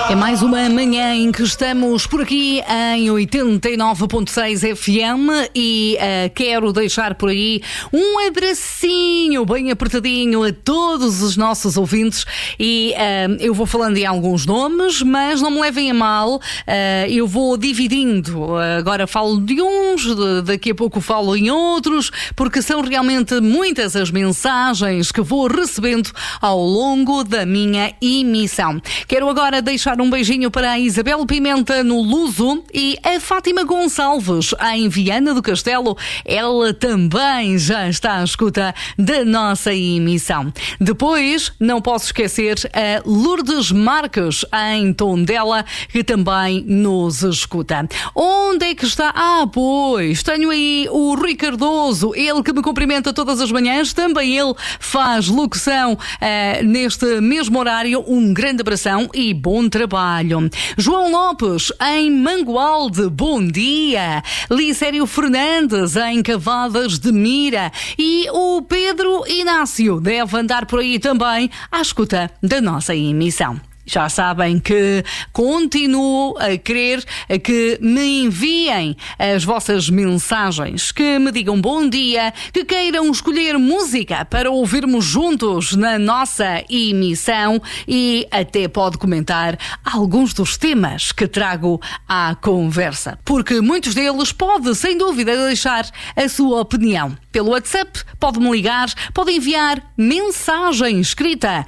É mais uma manhã em que estamos por aqui em 89.6 FM e quero deixar por aí um abracinho bem apertadinho a todos os nossos ouvintes e eu vou falando em alguns nomes, mas não me levem a mal, eu vou dividindo, agora falo de uns, daqui a pouco falo em outros, porque são realmente muitas as mensagens que vou recebendo ao longo da minha emissão. Quero agora deixar um beijinho para a Isabel Pimenta no Luso e a Fátima Gonçalves em Viana do Castelo. Ela também já está à escuta da nossa emissão. Depois, não posso esquecer a Lourdes Marques em Tondela, que também nos escuta. Onde é que está? Pois, tenho aí o Rui Cardoso, ele que me cumprimenta todas as manhãs, também ele faz locução neste mesmo horário. Um grande abração e bom trabalho. João Lopes em Mangualde, bom dia. Licério Fernandes em Cavadas de Mira e o Pedro Inácio deve andar por aí também à escuta da nossa emissão. Já sabem que continuo a querer que me enviem as vossas mensagens, que me digam bom dia, que queiram escolher música para ouvirmos juntos na nossa emissão e até pode comentar alguns dos temas que trago à conversa, porque muitos deles pode, sem dúvida, deixar a sua opinião. Pelo WhatsApp, pode-me ligar, pode enviar mensagem escrita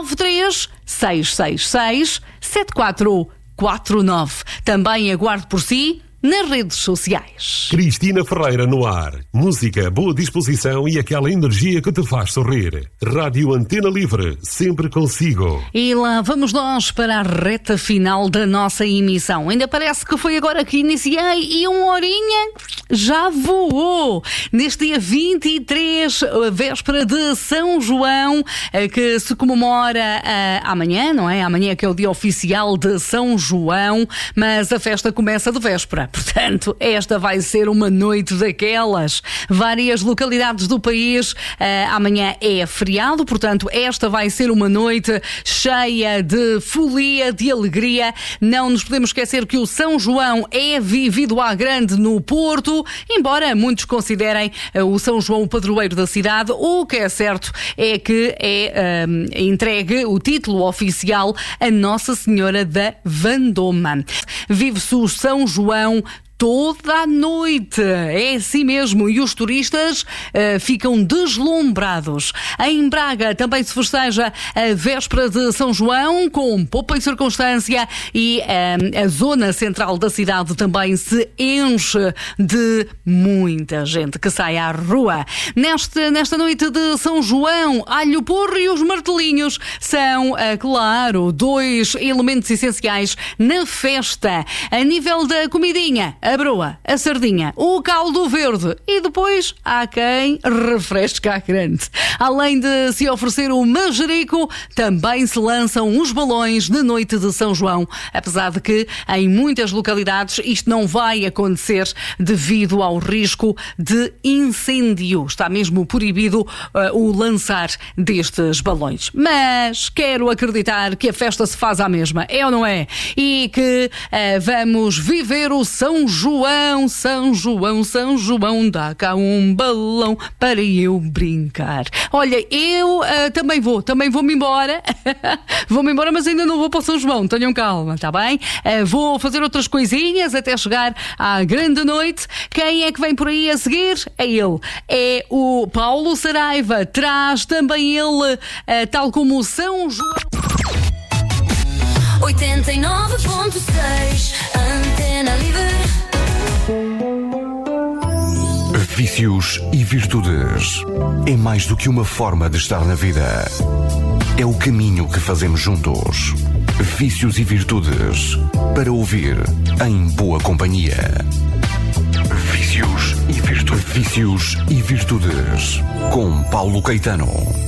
936667449. Também aguardo por si nas redes sociais. Cristina Ferreira no ar. Música, boa disposição e aquela energia que te faz sorrir. Rádio Antena Livre, sempre consigo. E lá vamos nós para a reta final da nossa emissão. Ainda parece que foi agora que iniciei e uma horinha já voou. Neste dia 23, véspera de São João, que se comemora amanhã, não é? Amanhã que é o dia oficial de São João, mas a festa começa de véspera. Portanto, esta vai ser uma noite daquelas. Várias localidades do país, amanhã é feriado, portanto, esta vai ser uma noite cheia de folia, de alegria. Não nos podemos esquecer que o São João é vivido à grande no Porto, embora muitos considerem o São João o padroeiro da cidade. O que é certo é que é entregue o título oficial a Nossa Senhora da Vandoma. Vive-se o São João toda a noite, é assim mesmo, e os turistas ficam deslumbrados. Em Braga também se festeja a véspera de São João com pompa e circunstância e a zona central da cidade também se enche de muita gente que sai à rua. Nesta noite de São João, alho porro e os martelinhos são, claro, dois elementos essenciais na festa. A nível da comidinha, a broa, a sardinha, o caldo verde e depois há quem refresca a grande. Além de se oferecer o manjerico, também se lançam os balões na noite de São João, apesar de que em muitas localidades isto não vai acontecer devido ao risco de incêndio. Está mesmo proibido o lançar destes balões. Mas quero acreditar que a festa se faz à mesma, é ou não é? E que vamos viver o São João, São João, São João, dá cá um balão para eu brincar. Olha, eu também vou-me embora. Vou-me embora, mas ainda não vou para o São João, tenham calma, está bem? Vou fazer outras coisinhas até chegar à grande noite. Quem é que vem por aí a seguir? É ele. É o Paulo Saraiva. Traz também ele, tal como o São João. 89.6 Antena Livre. Vícios e virtudes é mais do que uma forma de estar na vida. É o caminho que fazemos juntos. Vícios e virtudes para ouvir em boa companhia. Vícios e virtudes. Vícios e virtudes com Paulo Caetano.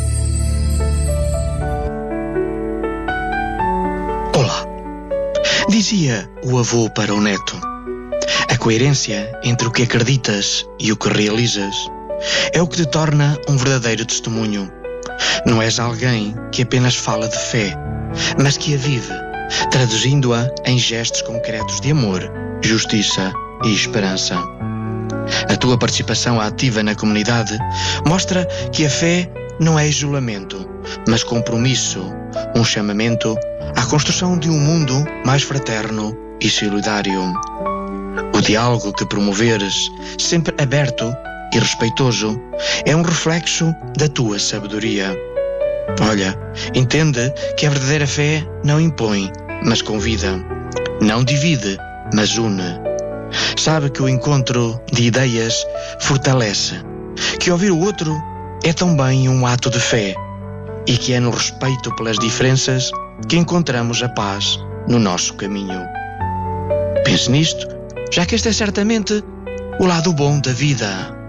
Olá. Dizia o avô para o neto: a coerência entre o que acreditas e o que realizas é o que te torna um verdadeiro testemunho. Não és alguém que apenas fala de fé, mas que a vive, traduzindo-a em gestos concretos de amor, justiça e esperança. A tua participação ativa na comunidade mostra que a fé não é isolamento, mas compromisso, um chamamento à construção de um mundo mais fraterno e solidário. O diálogo que promoveres, sempre aberto e respeitoso, é um reflexo da tua sabedoria. Olha, entende que a verdadeira fé não impõe, mas convida. Não divide, mas une. Sabe que o encontro de ideias fortalece, que ouvir o outro é também um ato de fé e que é no respeito pelas diferenças que encontramos a paz no nosso caminho. Pense nisto, já que este é certamente o lado bom da vida.